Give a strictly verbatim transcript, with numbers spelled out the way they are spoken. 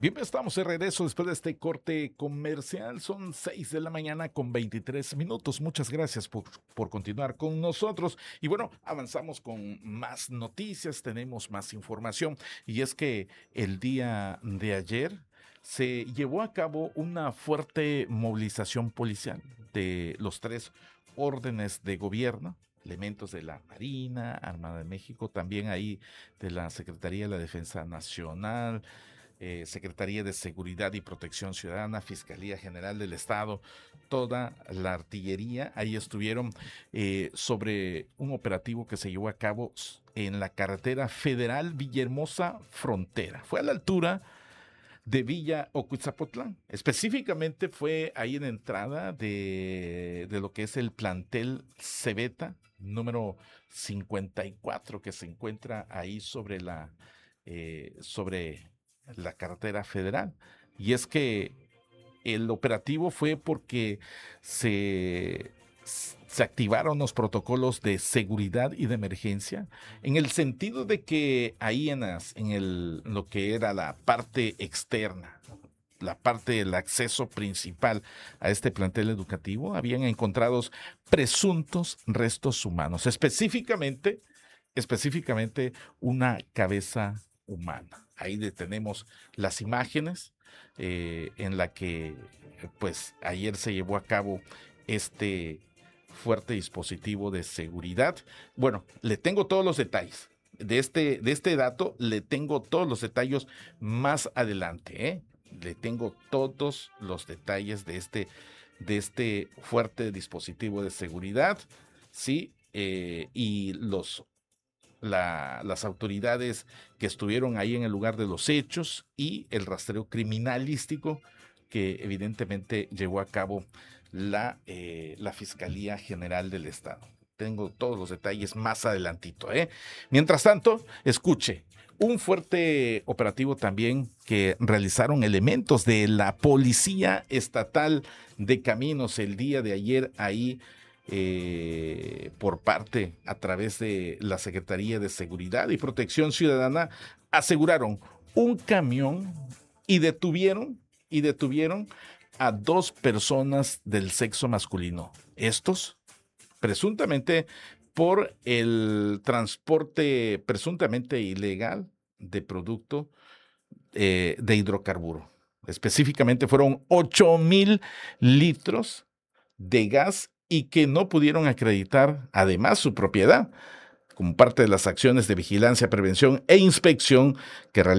Bien, pues, estamos de regreso después de este corte comercial. Son seis de la mañana con veintitrés minutos. Muchas gracias por, por continuar con nosotros. Y bueno, avanzamos con más noticias, tenemos más información. Y es que el día de ayer se llevó a cabo una fuerte movilización policial de los tres órdenes de gobierno, elementos de la Marina, Armada de México, también ahí de la Secretaría de la Defensa Nacional, eh, Secretaría de Seguridad y Protección Ciudadana, Fiscalía General del Estado, toda la artillería. Ahí estuvieron eh, sobre un operativo que se llevó a cabo en la carretera federal Villahermosa Frontera. Fue a la altura de Villa Ocuitzapotlán. Específicamente fue ahí en la entrada de, de lo que es el plantel Cebeta, número cincuenta y cuatro, que se encuentra ahí sobre la, eh, sobre la carretera federal. Y es que el operativo fue porque se, se activaron los protocolos de seguridad y de emergencia, en el sentido de que ahí en, las, en el, lo que era la parte externa, la parte del acceso principal a este plantel educativo, habían encontrados presuntos restos humanos, específicamente, específicamente una cabeza humana. Ahí tenemos las imágenes eh, en la que pues ayer se llevó a cabo este fuerte dispositivo de seguridad. Bueno, le tengo todos los detalles. De este, de este dato le tengo todos los detalles más adelante, ¿eh? Le tengo todos los detalles de este, de este fuerte dispositivo de seguridad, ¿sí? Eh, y los La, las autoridades que estuvieron ahí en el lugar de los hechos y el rastreo criminalístico que evidentemente llevó a cabo la, eh, la Fiscalía General del Estado. Tengo todos los detalles más adelantito, ¿eh? Mientras tanto, escuche, un fuerte operativo también que realizaron elementos de la Policía Estatal de Caminos el día de ayer ahí eh, por parte a través de la Secretaría de Seguridad y Protección Ciudadana, aseguraron un camión y detuvieron y detuvieron a dos personas del sexo masculino. Estos presuntamente por el transporte presuntamente ilegal de producto eh, de hidrocarburo. Específicamente fueron ocho mil litros de gas y que no pudieron acreditar además su propiedad como parte de las acciones de vigilancia, prevención e inspección que realizan